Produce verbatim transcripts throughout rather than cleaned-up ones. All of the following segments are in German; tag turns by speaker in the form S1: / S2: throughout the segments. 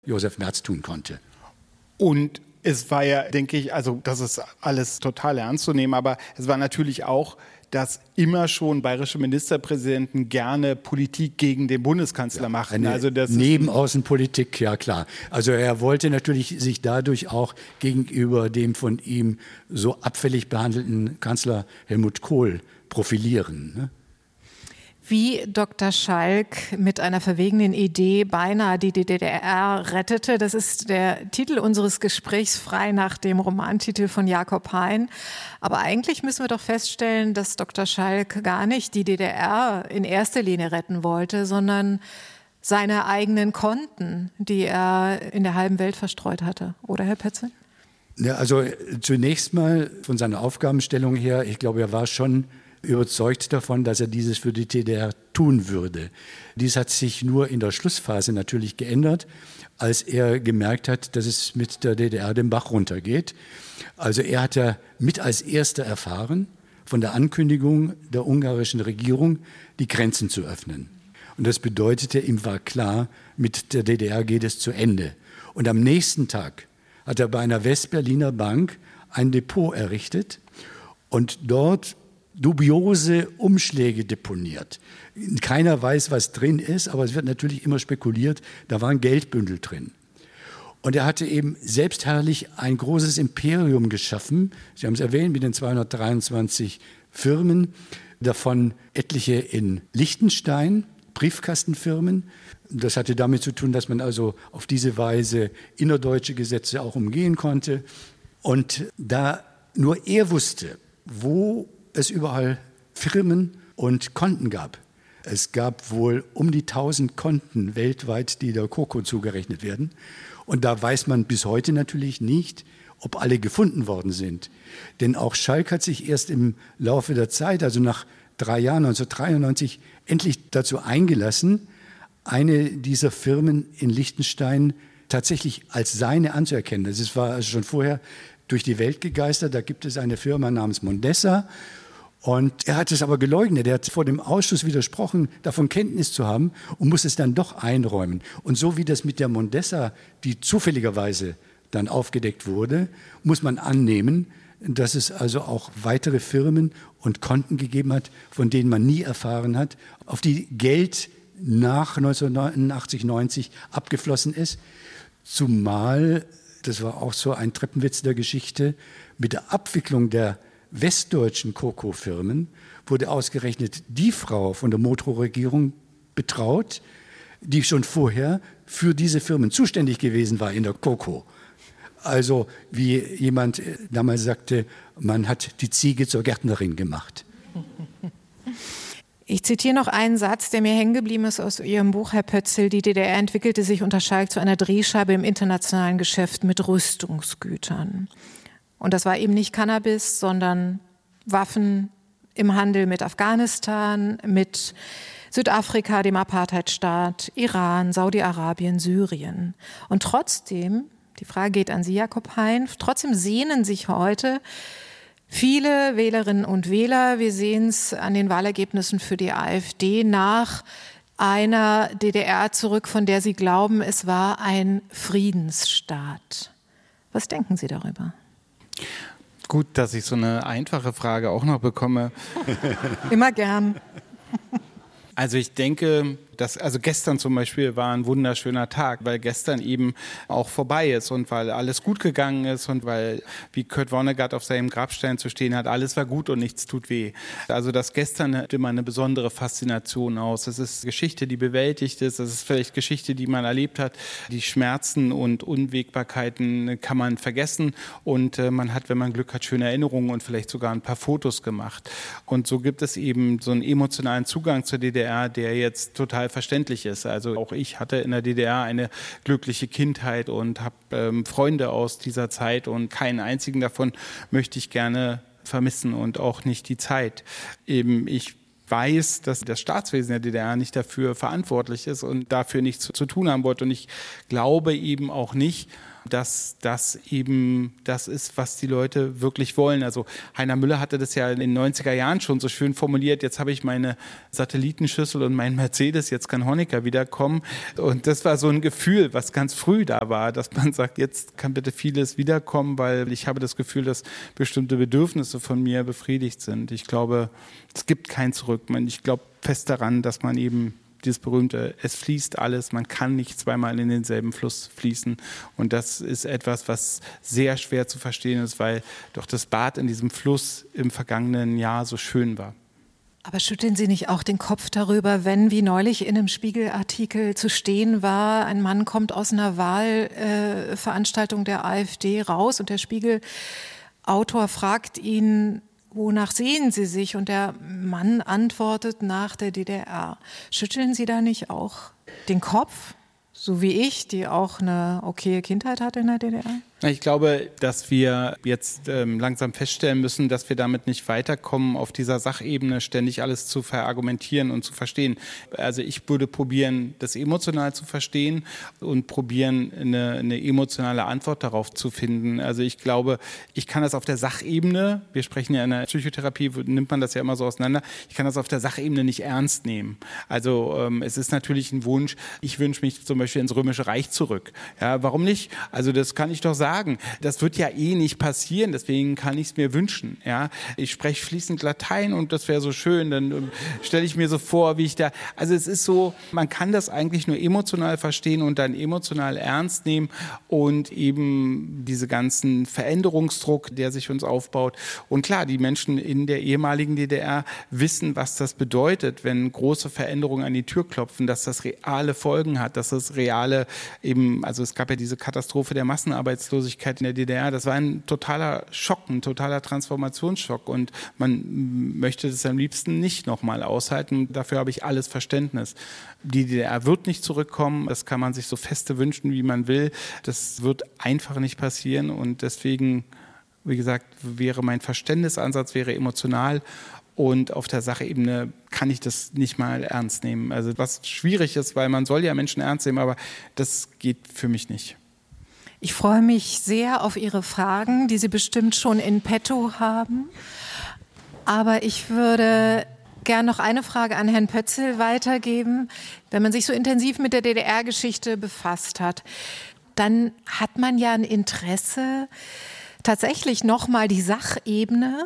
S1: Josef Merz tun konnte.
S2: Und es war ja, denke ich, also das ist alles total ernst zu nehmen, aber es war natürlich auch, dass immer schon bayerische Ministerpräsidenten gerne Politik gegen den Bundeskanzler ja, machten.
S1: Also das Nebenaußenpolitik, ja klar. Also er wollte natürlich sich dadurch auch gegenüber dem von ihm so abfällig behandelten Kanzler Helmut Kohl profilieren, ne?
S3: Wie Doktor Schalk mit einer verwegenen Idee beinahe die D D R rettete. Das ist der Titel unseres Gesprächs, frei nach dem Romantitel von Jakob Hein. Aber eigentlich müssen wir doch feststellen, dass Doktor Schalk gar nicht die D D R in erster Linie retten wollte, sondern seine eigenen Konten, die er in der halben Welt verstreut hatte. Oder, Herr Pötzl?
S1: Ja, also zunächst mal von seiner Aufgabenstellung her, ich glaube, er war schon überzeugt davon, dass er dieses für die D D R tun würde. Dies hat sich nur in der Schlussphase natürlich geändert, als er gemerkt hat, dass es mit der D D R den Bach runtergeht. Also er hat ja mit als Erster erfahren von der Ankündigung der ungarischen Regierung, die Grenzen zu öffnen. Und das bedeutete, ihm war klar, mit der D D R geht es zu Ende. Und am nächsten Tag hat er bei einer Westberliner Bank ein Depot errichtet und dort dubiose Umschläge deponiert. Keiner weiß, was drin ist, aber es wird natürlich immer spekuliert, da waren Geldbündel drin. Und er hatte eben selbstherrlich ein großes Imperium geschaffen. Sie haben es erwähnt, mit den zweihundertdreiundzwanzig Firmen, davon etliche in Liechtenstein, Briefkastenfirmen. Das hatte damit zu tun, dass man also auf diese Weise innerdeutsche Gesetze auch umgehen konnte. Und da nur er wusste, wo es überall Firmen und Konten gab. Es gab wohl um die tausend Konten weltweit, die der KoKo zugerechnet werden. Und da weiß man bis heute natürlich nicht, ob alle gefunden worden sind. Denn auch Schalk hat sich erst im Laufe der Zeit, also nach drei Jahren, neunzehnhundertdreiundneunzig, endlich dazu eingelassen, eine dieser Firmen in Liechtenstein tatsächlich als seine anzuerkennen. Das war also schon vorher durch die Welt gegeistert. Da gibt es eine Firma namens Mondessa. Und er hat es aber geleugnet. Er hat vor dem Ausschuss widersprochen, davon Kenntnis zu haben und muss es dann doch einräumen. Und so wie das mit der Mondessa, die zufälligerweise dann aufgedeckt wurde, muss man annehmen, dass es also auch weitere Firmen und Konten gegeben hat, von denen man nie erfahren hat, auf die Geld nach neunzehnhundertneunundachtzig, neunzig abgeflossen ist. Zumal, das war auch so ein Treppenwitz der Geschichte, mit der Abwicklung der westdeutschen KoKo-Firmen wurde ausgerechnet die Frau von der Motro-Regierung betraut, die schon vorher für diese Firmen zuständig gewesen war in der KoKo. Also wie jemand damals sagte, man hat die Ziege zur Gärtnerin gemacht.
S3: Ich zitiere noch einen Satz, der mir hängen geblieben ist aus Ihrem Buch, Herr Pötzl. Die D D R entwickelte sich unter Schalk zu einer Drehscheibe im internationalen Geschäft mit Rüstungsgütern. Und das war eben nicht Cannabis, sondern Waffen im Handel mit Afghanistan, mit Südafrika, dem Apartheidstaat, Iran, Saudi-Arabien, Syrien. Und trotzdem, die Frage geht an Sie, Jakob Hein, trotzdem sehnen sich heute viele Wählerinnen und Wähler, wir sehen es an den Wahlergebnissen für die AfD, nach einer D D R zurück, von der sie glauben, es war ein Friedensstaat. Was denken Sie darüber?
S2: Gut, dass ich so eine einfache Frage auch noch bekomme.
S3: Immer gern.
S2: Also ich denke, dass, also gestern zum Beispiel war ein wunderschöner Tag, weil gestern eben auch vorbei ist und weil alles gut gegangen ist und weil, wie Kurt Vonnegut auf seinem Grabstein zu stehen hat, alles war gut und nichts tut weh. Also das gestern hat immer eine besondere Faszination aus. Das ist Geschichte, die bewältigt ist. Das ist vielleicht Geschichte, die man erlebt hat. Die Schmerzen und Unwägbarkeiten kann man vergessen und äh, man hat, wenn man Glück hat, schöne Erinnerungen und vielleicht sogar ein paar Fotos gemacht. Und so gibt es eben so einen emotionalen Zugang zur D D R, der jetzt total verständlich ist. Also auch ich hatte in der D D R eine glückliche Kindheit und habe ähm, Freunde aus dieser Zeit und keinen einzigen davon möchte ich gerne vermissen und auch nicht die Zeit. Eben ich weiß, dass das Staatswesen der D D R nicht dafür verantwortlich ist und dafür nichts zu, zu tun haben wollte. Und ich glaube eben auch nicht, dass das eben das ist, was die Leute wirklich wollen. Also Heiner Müller hatte das ja in den neunziger Jahren schon so schön formuliert, jetzt habe ich meine Satellitenschüssel und meinen Mercedes, jetzt kann Honecker wiederkommen. Und das war so ein Gefühl, was ganz früh da war, dass man sagt, jetzt kann bitte vieles wiederkommen, weil ich habe das Gefühl, dass bestimmte Bedürfnisse von mir befriedigt sind. Ich glaube, es gibt kein Zurück. Ich glaube fest daran, dass man eben dieses berühmte, es fließt alles, man kann nicht zweimal in denselben Fluss fließen. Und das ist etwas, was sehr schwer zu verstehen ist, weil doch das Bad in diesem Fluss im vergangenen Jahr so schön war.
S3: Aber schütteln Sie nicht auch den Kopf darüber, wenn, wie neulich in einem Spiegelartikel zu stehen war, ein Mann kommt aus einer Wahlveranstaltung äh, der AfD raus und der Spiegelautor fragt ihn, wonach sehen Sie sich? Und der Mann antwortet nach der D D R. Schütteln Sie da nicht auch den Kopf, so wie ich, die auch eine okaye Kindheit hatte in der D D R?
S2: Ich glaube, dass wir jetzt ähm, langsam feststellen müssen, dass wir damit nicht weiterkommen, auf dieser Sachebene ständig alles zu verargumentieren und zu verstehen. Also ich würde probieren, das emotional zu verstehen und probieren, eine, eine emotionale Antwort darauf zu finden. Also ich glaube, ich kann das auf der Sachebene, wir sprechen ja in der Psychotherapie, nimmt man das ja immer so auseinander, ich kann das auf der Sachebene nicht ernst nehmen. Also ähm, es ist natürlich ein Wunsch, ich wünsche mich zum Beispiel ins Römische Reich zurück. Ja, warum nicht? Also das kann ich doch sagen. Das wird ja eh nicht passieren, deswegen kann ich es mir wünschen. Ja? Ich spreche fließend Latein und das wäre so schön, dann stelle ich mir so vor, wie ich da, also es ist so, man kann das eigentlich nur emotional verstehen und dann emotional ernst nehmen und eben diese ganzen Veränderungsdruck, der sich uns aufbaut. Und klar, die Menschen in der ehemaligen D D R wissen, was das bedeutet, wenn große Veränderungen an die Tür klopfen, dass das reale Folgen hat, dass das reale eben, also es gab ja diese Katastrophe der Massenarbeitslosigkeit in der D D R, das war ein totaler Schock, ein totaler Transformationsschock und man möchte das am liebsten nicht nochmal aushalten. Dafür habe ich alles Verständnis. Die D D R wird nicht zurückkommen, das kann man sich so feste wünschen, wie man will. Das wird einfach nicht passieren und deswegen, wie gesagt, wäre mein Verständnisansatz wäre emotional und auf der Sachebene kann ich das nicht mal ernst nehmen. Also was schwierig ist, weil man soll ja Menschen ernst nehmen, aber das geht für mich nicht.
S3: Ich freue mich sehr auf Ihre Fragen, die Sie bestimmt schon in petto haben. Aber ich würde gern noch eine Frage an Herrn Pötzl weitergeben. Wenn man sich so intensiv mit der D D R-Geschichte befasst hat, dann hat man ja ein Interesse, tatsächlich nochmal die Sachebene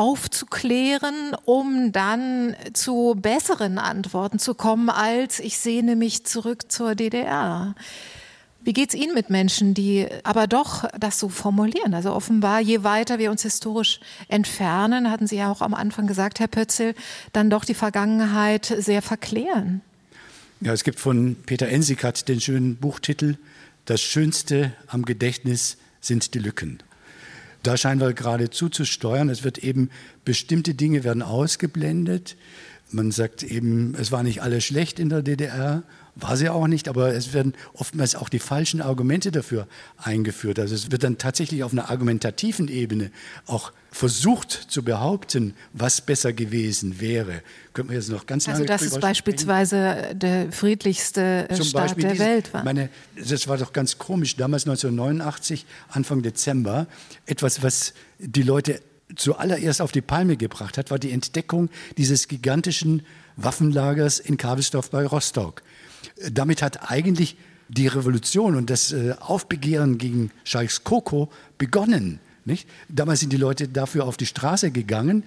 S3: aufzuklären, um dann zu besseren Antworten zu kommen, als ich sehne mich zurück zur D D R. Wie geht es Ihnen mit Menschen, die aber doch das so formulieren? Also offenbar, je weiter wir uns historisch entfernen, hatten Sie ja auch am Anfang gesagt, Herr Pötzl, dann doch die Vergangenheit sehr verklären.
S1: Ja, es gibt von Peter Ensikat den schönen Buchtitel „Das Schönste am Gedächtnis sind die Lücken". Da scheinen wir gerade zuzusteuern. Es wird eben, bestimmte Dinge werden ausgeblendet. Man sagt eben, es war nicht alles schlecht in der D D R. War sie auch nicht, aber es werden oftmals auch die falschen Argumente dafür eingeführt. Also es wird dann tatsächlich auf einer argumentativen Ebene auch versucht zu behaupten, was besser gewesen wäre. Könnten wir jetzt noch ganz lange
S3: Also dass es beispielsweise der friedlichste
S1: Zum
S3: Staat
S1: Beispiel
S3: der
S1: diese,
S3: Welt war.
S1: Meine, das war doch ganz komisch, damals neunzehnhundertneunundachtzig, Anfang Dezember, etwas, was die Leute zuallererst auf die Palme gebracht hat, war die Entdeckung dieses gigantischen Waffenlagers in Kabelsdorf bei Rostock. Damit hat eigentlich die Revolution und das Aufbegehren gegen Charles-Kroko begonnen. Nicht? Damals sind die Leute dafür auf die Straße gegangen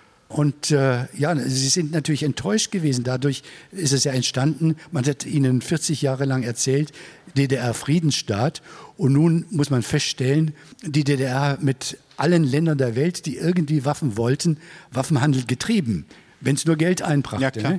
S1: und äh, ja, sie sind natürlich enttäuscht gewesen. Dadurch ist es ja entstanden, man hat ihnen vierzig Jahre lang erzählt, D D R-Friedensstaat, und nun muss man feststellen, die D D R mit allen Ländern der Welt, die irgendwie Waffen wollten, Waffenhandel getrieben, wenn es nur Geld einbrachte. Ja, klar.
S3: Ne?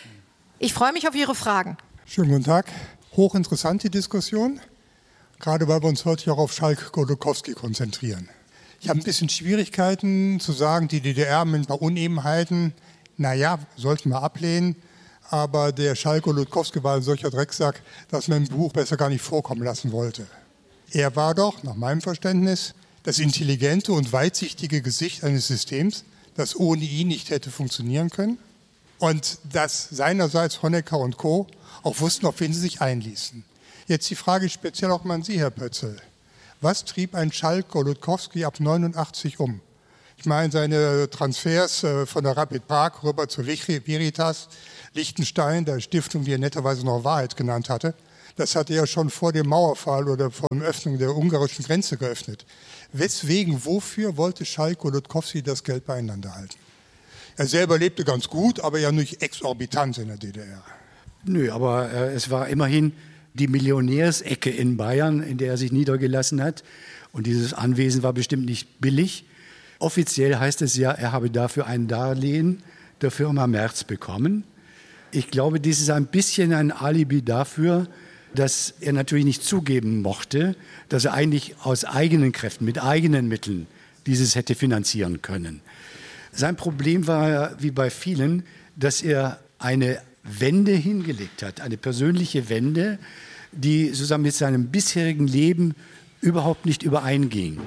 S3: Ich freue mich auf Ihre Fragen.
S4: Schönen guten Tag. Hochinteressante Diskussion, gerade weil wir uns heute auch auf Schalk-Golokowski konzentrieren. Ich habe ein bisschen Schwierigkeiten zu sagen, die D D R mit ein paar Unebenheiten, naja, sollten wir ablehnen, aber der Schalk-Golokowski war ein solcher Drecksack, dass man im Buch besser gar nicht vorkommen lassen wollte. Er war doch, nach meinem Verständnis, das intelligente und weitsichtige Gesicht eines Systems, das ohne ihn nicht hätte funktionieren können, und dass seinerseits Honecker und Co. auch wussten, auf wen sie sich einließen. Jetzt die Frage speziell auch mal an Sie, Herr Pötzl. Was trieb ein Schalk Golodkowski ab neunundachtzig um? Ich meine, seine Transfers von der Rapid Prag rüber zu Veritas, Liechtenstein, der Stiftung, die er netterweise noch Wahrheit genannt hatte, das hatte er schon vor dem Mauerfall oder vor der Öffnung der ungarischen Grenze geöffnet. Weswegen, wofür wollte Schalk Golodkowski das Geld beieinander halten? Er selber lebte ganz gut, aber ja nicht exorbitant in der D D R.
S1: Nö, aber äh, es war immerhin die Millionärsecke in Bayern, in der er sich niedergelassen hat. Und dieses Anwesen war bestimmt nicht billig. Offiziell heißt es ja, er habe dafür ein Darlehen der Firma Merz bekommen. Ich glaube, dies ist ein bisschen ein Alibi dafür, dass er natürlich nicht zugeben mochte, dass er eigentlich aus eigenen Kräften, mit eigenen Mitteln dieses hätte finanzieren können. Sein Problem war, wie bei vielen, dass er eine Wende hingelegt hat, eine persönliche Wende, die sozusagen mit seinem bisherigen Leben überhaupt nicht übereinging.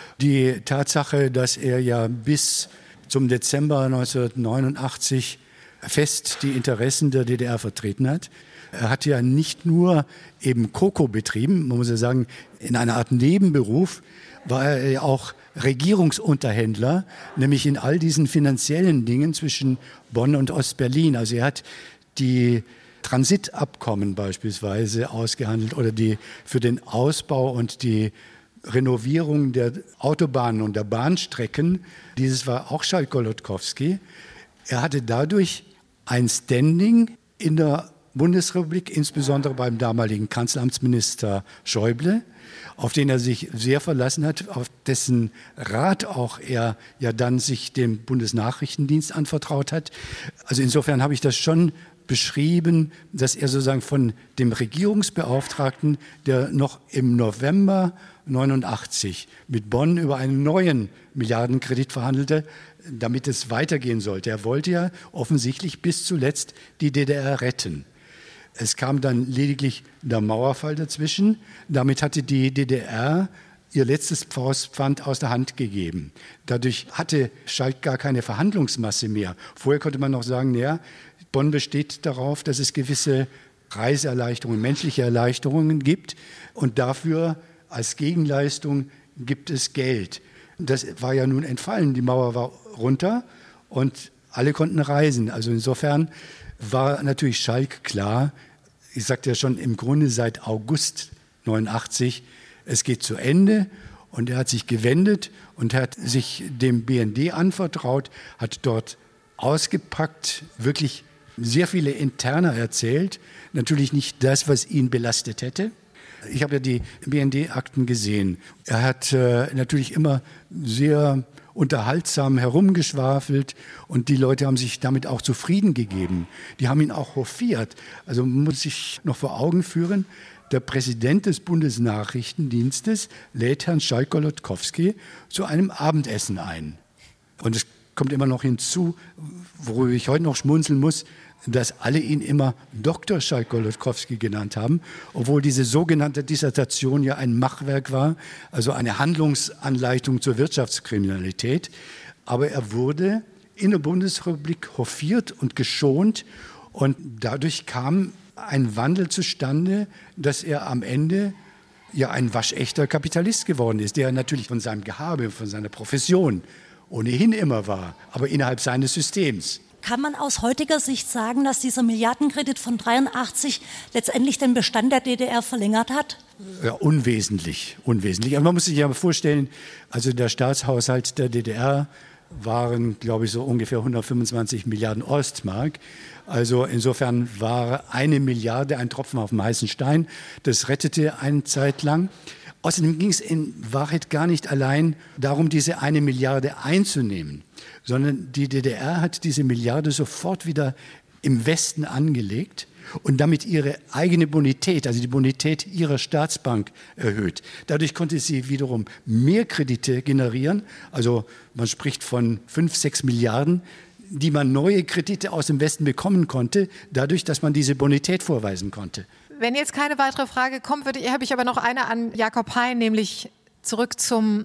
S1: Die Tatsache, dass er ja bis zum Dezember neunzehnhundertneunundachtzig fest die Interessen der D D R vertreten hat. Er hat ja nicht nur eben Koko betrieben, man muss ja sagen, in einer Art Nebenberuf war er ja auch Regierungsunterhändler, nämlich in all diesen finanziellen Dingen zwischen Bonn und Ostberlin. Also er hat die Transitabkommen beispielsweise ausgehandelt oder die für den Ausbau und die Renovierung der Autobahnen und der Bahnstrecken. Dieses war auch Schalk Golodkowski. Er hatte dadurch ein Standing in der Bundesrepublik, insbesondere beim damaligen Kanzleramtsminister Schäuble, auf den er sich sehr verlassen hat, auf dessen Rat auch er ja dann sich dem Bundesnachrichtendienst anvertraut hat. Also insofern habe ich das schon beschrieben, dass er sozusagen von dem Regierungsbeauftragten, der noch im November neunundachtzig mit Bonn über einen neuen Milliardenkredit verhandelte, damit es weitergehen sollte. Er wollte ja offensichtlich bis zuletzt die D D R retten. Es kam dann lediglich der Mauerfall dazwischen. Damit hatte die D D R ihr letztes Faustpfand aus der Hand gegeben. Dadurch hatte Schalk gar keine Verhandlungsmasse mehr. Vorher konnte man noch sagen, naja, Bonn besteht darauf, dass es gewisse Reiseerleichterungen, menschliche Erleichterungen gibt und dafür als Gegenleistung gibt es Geld. Das war ja nun entfallen, die Mauer war runter und alle konnten reisen. Also insofern war natürlich Schalk klar, ich sagte ja schon im Grunde seit August neunundachtzig, es geht zu Ende und er hat sich gewendet und hat sich dem B N D anvertraut, hat dort ausgepackt, wirklich sehr viele Interna erzählt, natürlich nicht das, was ihn belastet hätte. Ich habe ja die B N D-Akten gesehen. Er hat äh, natürlich immer sehr unterhaltsam herumgeschwafelt und die Leute haben sich damit auch zufrieden gegeben. Die haben ihn auch hofiert. Also man muss sich noch vor Augen führen, der Präsident des Bundesnachrichtendienstes lädt Herrn Schalk Golodkowski zu einem Abendessen ein. Und es kommt immer noch hinzu, worüber ich heute noch schmunzeln muss, dass alle ihn immer Doktor Schalk Golodkowski genannt haben, obwohl diese sogenannte Dissertation ja ein Machwerk war, also eine Handlungsanleitung zur Wirtschaftskriminalität. Aber er wurde in der Bundesrepublik hofiert und geschont und dadurch kam ein Wandel zustande, dass er am Ende ja ein waschechter Kapitalist geworden ist, der natürlich von seinem Gehabe, von seiner Profession ohnehin immer war, aber innerhalb seines Systems.
S5: Kann man aus heutiger Sicht sagen, dass dieser Milliardenkredit von dreiundachtzig letztendlich den Bestand der D D R verlängert hat?
S1: Ja, unwesentlich, unwesentlich. Aber man muss sich ja vorstellen, also der Staatshaushalt der D D R waren, glaube ich, so ungefähr hundertfünfundzwanzig Milliarden Ostmark. Also insofern war eine Milliarde ein Tropfen auf dem heißen Stein. Das rettete eine Zeit lang. Außerdem ging es in Wahrheit gar nicht allein darum, diese eine Milliarde einzunehmen, sondern die D D R hat diese Milliarde sofort wieder im Westen angelegt und damit ihre eigene Bonität, also die Bonität ihrer Staatsbank erhöht. Dadurch konnte sie wiederum mehr Kredite generieren, also man spricht von fünf, sechs Milliarden, die man neue Kredite aus dem Westen bekommen konnte, dadurch, dass man diese Bonität vorweisen konnte.
S3: Wenn jetzt keine weitere Frage kommt, würde, habe ich aber noch eine an Jakob Hein, nämlich zurück zum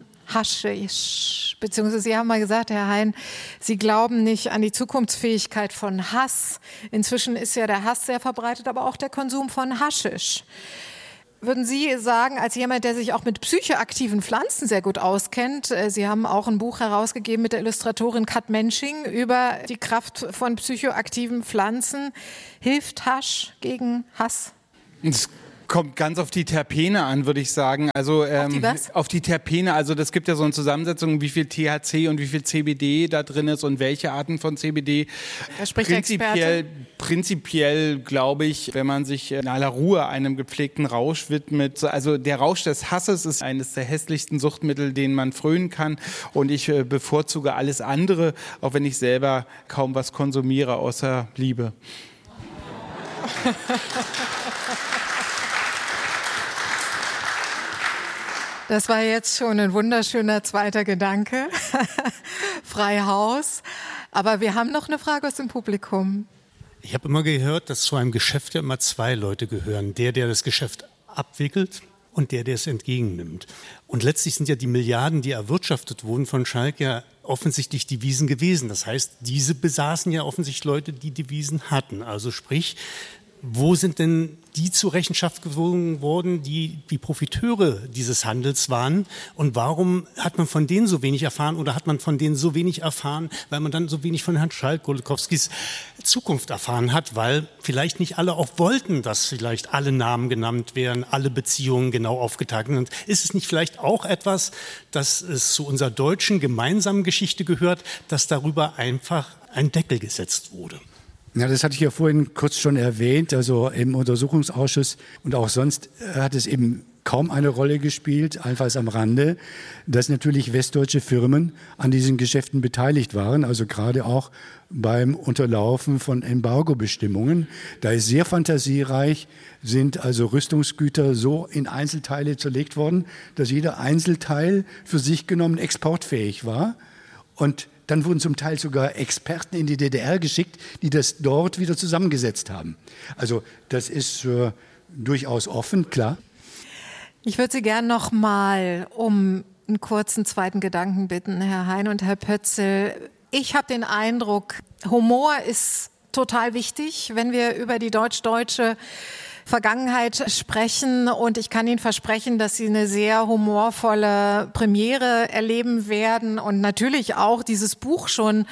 S3: Haschisch. Beziehungsweise Sie haben mal gesagt, Herr Hein, Sie glauben nicht an die Zukunftsfähigkeit von Hass. Inzwischen ist ja der Hass sehr verbreitet, aber auch der Konsum von Haschisch. würden Sie sagen, als jemand, der sich auch mit psychoaktiven Pflanzen sehr gut auskennt, Sie haben auch ein Buch herausgegeben mit der Illustratorin Kat Mensching über die Kraft von psychoaktiven Pflanzen. Hilft Hasch gegen Hass?
S2: Es kommt ganz auf die Terpene an, würde ich sagen. Also ähm,
S3: auf die was?
S2: Auf die Terpene. Also das gibt ja so eine Zusammensetzung, wie viel T H C und wie viel C B D da drin ist und welche Arten von C B D.
S3: Da spricht der
S2: prinzipiell, prinzipiell glaube ich, wenn man sich in aller Ruhe einem gepflegten Rausch widmet. Also der Rausch des Hasses ist eines der hässlichsten Suchtmittel, denen man frönen kann. Und ich äh, bevorzuge alles andere, auch wenn ich selber kaum was konsumiere außer Liebe.
S3: Das war jetzt schon ein wunderschöner zweiter Gedanke. Frei Haus. Aber wir haben noch eine Frage aus dem Publikum.
S6: Ich habe immer gehört, dass zu einem Geschäft ja immer zwei Leute gehören. Der, der das Geschäft abwickelt und der, der es entgegennimmt. Und letztlich sind ja die Milliarden, die erwirtschaftet wurden von Schalk, ja offensichtlich Devisen gewesen. Das heißt, diese besaßen ja offensichtlich Leute, die Devisen hatten. Also sprich, wo sind denn die zur Rechenschaft gezogen worden, die die Profiteure dieses Handels waren? Und warum hat man von denen so wenig erfahren oder hat man von denen so wenig erfahren, weil man dann so wenig von Herrn Schalk-Golokowskis Zukunft erfahren hat? Weil vielleicht nicht alle auch wollten, dass vielleicht alle Namen genannt werden, alle Beziehungen genau aufgeteilt sind. Ist es nicht vielleicht auch etwas, dass es zu unserer deutschen gemeinsamen Geschichte gehört, dass darüber einfach ein Deckel gesetzt wurde?
S1: Ja, das hatte ich ja vorhin kurz schon erwähnt. Also im Untersuchungsausschuss und auch sonst hat es eben kaum eine Rolle gespielt, allenfalls am Rande, dass natürlich westdeutsche Firmen an diesen Geschäften beteiligt waren. Also gerade auch beim Unterlaufen von Embargo-Bestimmungen. Da ist sehr fantasiereich, sind also Rüstungsgüter so in Einzelteile zerlegt worden, dass jeder Einzelteil für sich genommen exportfähig war. Und dann wurden zum Teil sogar Experten in die D D R geschickt, die das dort wieder zusammengesetzt haben. Also das ist äh, durchaus offen, klar.
S3: Ich würde Sie gern noch mal um einen kurzen zweiten Gedanken bitten, Herr Hein und Herr Pötzl. Ich habe den Eindruck, Humor ist total wichtig, wenn wir über die deutsch-deutsche Vergangenheit sprechen, und ich kann Ihnen versprechen, dass Sie eine sehr humorvolle Premiere erleben werden und natürlich auch dieses Buch schon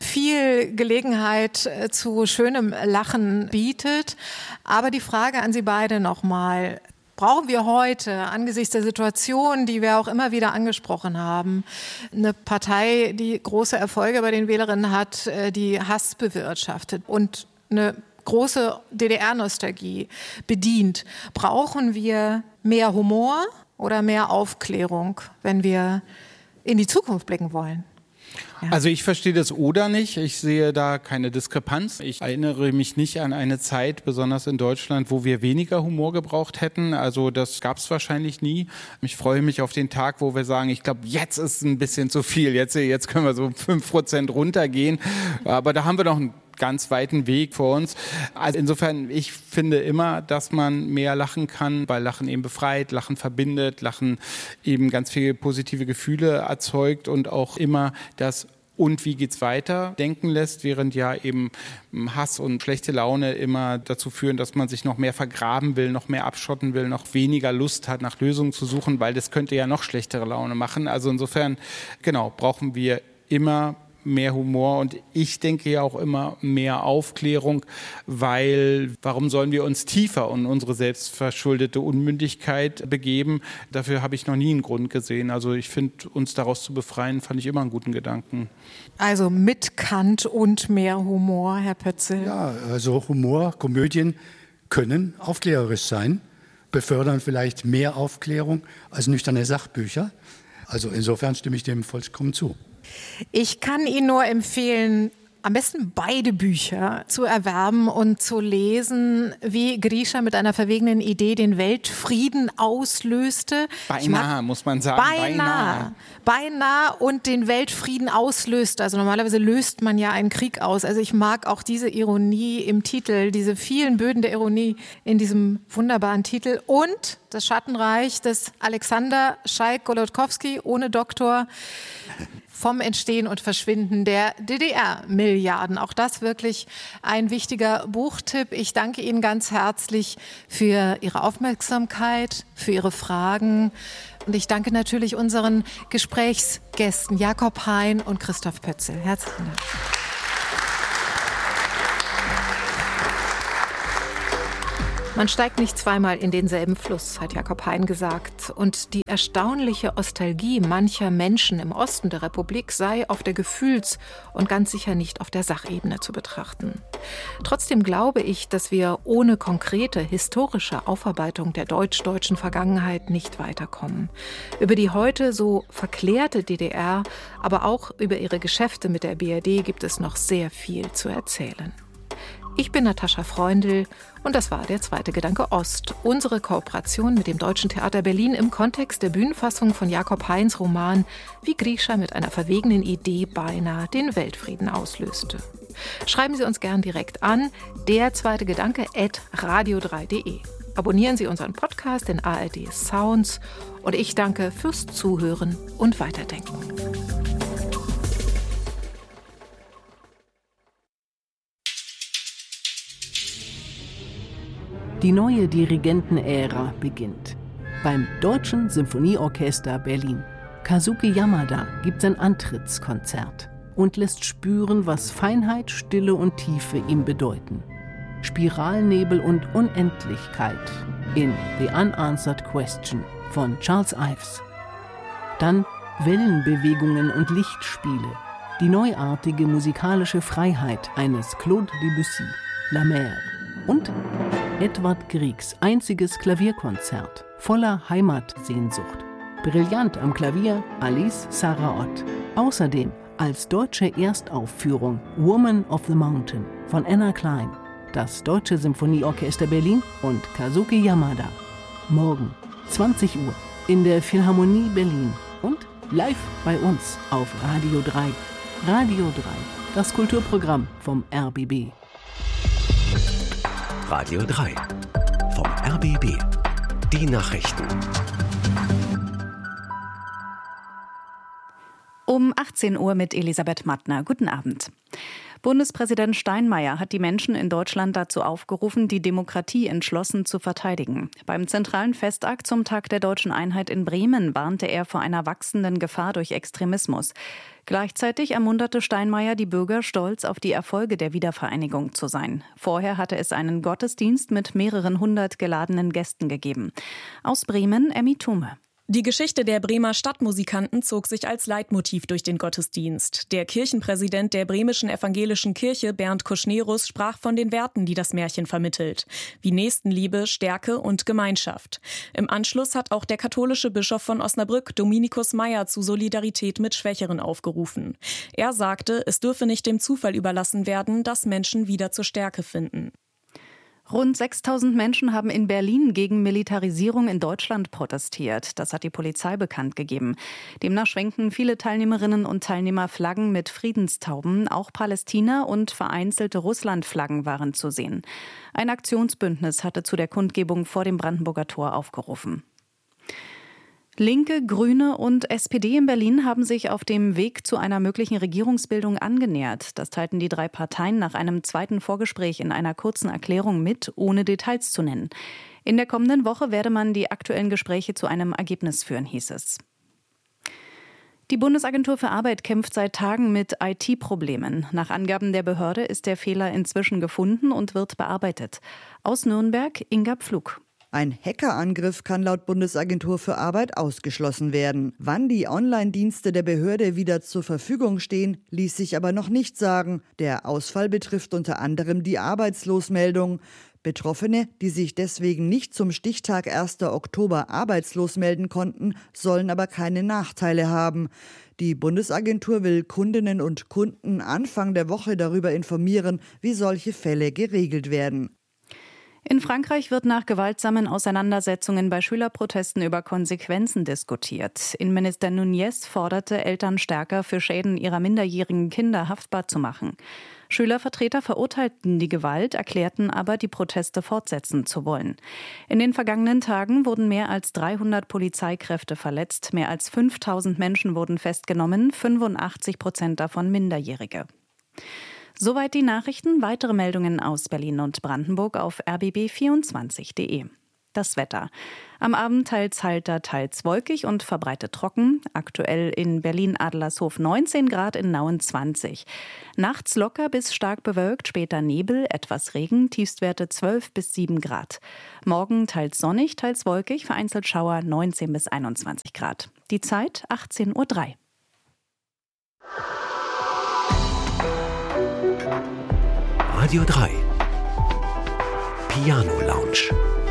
S3: viel Gelegenheit zu schönem Lachen bietet. Aber die Frage an Sie beide nochmal: Brauchen wir heute angesichts der Situation, die wir auch immer wieder angesprochen haben, eine Partei, die große Erfolge bei den Wählerinnen hat, die Hass bewirtschaftet und eine große D D R-Nostalgie bedient? Brauchen wir mehr Humor oder mehr Aufklärung, wenn wir in die Zukunft blicken wollen? Ja.
S2: Also ich verstehe das Oder nicht. Ich sehe da keine Diskrepanz. Ich erinnere mich nicht an eine Zeit, besonders in Deutschland, wo wir weniger Humor gebraucht hätten. Also das gab es wahrscheinlich nie. Ich freue mich auf den Tag, wo wir sagen, ich glaube, jetzt ist ein bisschen zu viel. Jetzt, jetzt können wir so fünf Prozent runtergehen. Aber da haben wir noch einen ganz weiten Weg vor uns. Also insofern, ich finde immer, dass man mehr lachen kann, weil Lachen eben befreit, Lachen verbindet, Lachen eben ganz viele positive Gefühle erzeugt und auch immer das und wie geht's weiter denken lässt, während ja eben Hass und schlechte Laune immer dazu führen, dass man sich noch mehr vergraben will, noch mehr abschotten will, noch weniger Lust hat, nach Lösungen zu suchen, weil das könnte ja noch schlechtere Laune machen. Also insofern, genau, brauchen wir immer mehr Humor und ich denke ja auch immer mehr Aufklärung, weil warum sollen wir uns tiefer in unsere selbstverschuldete Unmündigkeit begeben? Dafür habe ich noch nie einen Grund gesehen. Also ich finde, uns daraus zu befreien, fand ich immer einen guten Gedanken.
S3: Also mit Kant und mehr Humor, Herr Pötzl.
S1: Ja, also Humor, Komödien können aufklärerisch sein, befördern vielleicht mehr Aufklärung als nüchterne Sachbücher. Also insofern stimme ich dem vollkommen zu.
S3: Ich kann Ihnen nur empfehlen, am besten beide Bücher zu erwerben und zu lesen, wie Grisha mit einer verwegenen Idee den Weltfrieden auslöste.
S2: Beinahe, muss man sagen.
S3: Beinahe. Beinahe und den Weltfrieden auslöst. Also normalerweise löst man ja einen Krieg aus. Also ich mag auch diese Ironie im Titel, diese vielen Böden der Ironie in diesem wunderbaren Titel. Und das Schattenreich des Alexander Schalk-Golokowski ohne Doktor. vom Entstehen und Verschwinden der D D R-Milliarden. Auch das wirklich ein wichtiger Buchtipp. Ich danke Ihnen ganz herzlich für Ihre Aufmerksamkeit, für Ihre Fragen. Und ich danke natürlich unseren Gesprächsgästen Jakob Hein und Christoph Pötzl. Herzlichen Dank. Man steigt nicht zweimal in denselben Fluss, hat Jakob Hein gesagt. Und die erstaunliche Nostalgie mancher Menschen im Osten der Republik sei auf der Gefühls- und ganz sicher nicht auf der Sachebene zu betrachten. Trotzdem glaube ich, dass wir ohne konkrete historische Aufarbeitung der deutsch-deutschen Vergangenheit nicht weiterkommen. Über die heute so verklärte D D R, aber auch über ihre Geschäfte mit der B R D gibt es noch sehr viel zu erzählen. Ich bin Natascha Freundl und das war der zweite Gedanke Ost, unsere Kooperation mit dem Deutschen Theater Berlin im Kontext der Bühnenfassung von Jakob Heins Roman Wie Grisha mit einer verwegenen Idee beinahe den Weltfrieden auslöste. Schreiben Sie uns gern direkt an, der zweite Gedanke at radio drei punkt de. Abonnieren Sie unseren Podcast in A R D Sounds und ich danke fürs Zuhören und Weiterdenken.
S7: Die neue Dirigentenära beginnt. Beim Deutschen Symphonieorchester Berlin. Kazuki Yamada gibt sein Antrittskonzert und lässt spüren, was Feinheit, Stille und Tiefe ihm bedeuten. Spiralnebel und Unendlichkeit in The Unanswered Question von Charles Ives. Dann Wellenbewegungen und Lichtspiele. Die neuartige musikalische Freiheit eines Claude Debussy, La Mer. Und Edvard Griegs einziges Klavierkonzert voller Heimatsehnsucht. Brillant am Klavier Alice Saraot. Außerdem als deutsche Erstaufführung Woman of the Mountain von Anna Klein. Das Deutsche Symphonieorchester Berlin und Kazuki Yamada. Morgen, zwanzig Uhr, in der Philharmonie Berlin und live bei uns auf Radio drei. Radio drei, das Kulturprogramm vom R B B.
S8: Radio drei vom R B B. Die Nachrichten.
S9: Um achtzehn Uhr mit Elisabeth Mattner. Guten Abend. Bundespräsident Steinmeier hat die Menschen in Deutschland dazu aufgerufen, die Demokratie entschlossen zu verteidigen. Beim zentralen Festakt zum Tag der Deutschen Einheit in Bremen warnte er vor einer wachsenden Gefahr durch Extremismus. Gleichzeitig ermunterte Steinmeier die Bürger, stolz auf die Erfolge der Wiedervereinigung zu sein. Vorher hatte es einen Gottesdienst mit mehreren hundert geladenen Gästen gegeben. Aus Bremen, Emmy Thume.
S10: Die Geschichte der Bremer Stadtmusikanten zog sich als Leitmotiv durch den Gottesdienst. Der Kirchenpräsident der bremischen evangelischen Kirche, Bernd Kuschnerus, sprach von den Werten, die das Märchen vermittelt, wie Nächstenliebe, Stärke und Gemeinschaft. Im Anschluss hat auch der katholische Bischof von Osnabrück, Dominikus Meyer, zu Solidarität mit Schwächeren aufgerufen. Er sagte, es dürfe nicht dem Zufall überlassen werden, dass Menschen wieder zur Stärke finden.
S9: Rund sechstausend Menschen haben in Berlin gegen Militarisierung in Deutschland protestiert. Das hat die Polizei bekannt gegeben. Demnach schwenken viele Teilnehmerinnen und Teilnehmer Flaggen mit Friedenstauben. Auch Palästina und vereinzelte Russlandflaggen waren zu sehen. Ein Aktionsbündnis hatte zu der Kundgebung vor dem Brandenburger Tor aufgerufen. Linke, Grüne und S P D in Berlin haben sich auf dem Weg zu einer möglichen Regierungsbildung angenähert. Das teilten die drei Parteien nach einem zweiten Vorgespräch in einer kurzen Erklärung mit, ohne Details zu nennen. In der kommenden Woche werde man die aktuellen Gespräche zu einem Ergebnis führen, hieß es. Die Bundesagentur für Arbeit kämpft seit Tagen mit I T-Problemen. Nach Angaben der Behörde ist der Fehler inzwischen gefunden und wird bearbeitet. Aus Nürnberg, Inga Pflug.
S11: Ein Hackerangriff kann laut Bundesagentur für Arbeit ausgeschlossen werden. Wann die Online-Dienste der Behörde wieder zur Verfügung stehen, ließ sich aber noch nicht sagen. Der Ausfall betrifft unter anderem die Arbeitslosmeldung. Betroffene, die sich deswegen nicht zum Stichtag erster Oktober arbeitslos melden konnten, sollen aber keine Nachteile haben. Die Bundesagentur will Kundinnen und Kunden Anfang der Woche darüber informieren, wie solche Fälle geregelt werden.
S9: In Frankreich wird nach gewaltsamen Auseinandersetzungen bei Schülerprotesten über Konsequenzen diskutiert. Innenminister Nunez forderte Eltern stärker für Schäden ihrer minderjährigen Kinder haftbar zu machen. Schülervertreter verurteilten die Gewalt, erklärten aber, die Proteste fortsetzen zu wollen. In den vergangenen Tagen wurden mehr als dreihundert Polizeikräfte verletzt, mehr als fünftausend Menschen wurden festgenommen, fünfundachtzig Prozent davon Minderjährige. Soweit die Nachrichten. Weitere Meldungen aus Berlin und Brandenburg auf r b b vierundzwanzig punkt d e. Das Wetter. Am Abend teils heiter, teils wolkig und verbreitet trocken. Aktuell in Berlin-Adlershof neunzehn Grad, in Nauen zwanzig. Nachts locker bis stark bewölkt, später Nebel, etwas Regen, Tiefstwerte zwölf bis sieben Grad. Morgen teils sonnig, teils wolkig, vereinzelt Schauer neunzehn bis einundzwanzig Grad. Die Zeit achtzehn Uhr drei.
S8: Radio drei. Piano Lounge.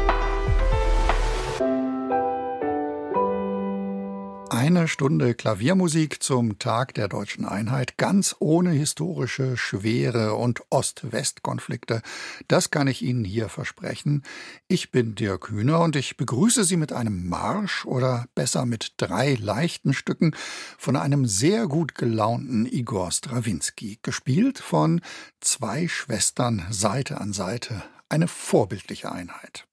S12: Eine Stunde Klaviermusik zum Tag der deutschen Einheit, ganz ohne historische Schwere und Ost-West-Konflikte. Das kann ich Ihnen hier versprechen. Ich bin Dirk Hühner und ich begrüße Sie mit einem Marsch oder besser mit drei leichten Stücken von einem sehr gut gelaunten Igor Strawinski, gespielt von zwei Schwestern Seite an Seite. Eine vorbildliche Einheit.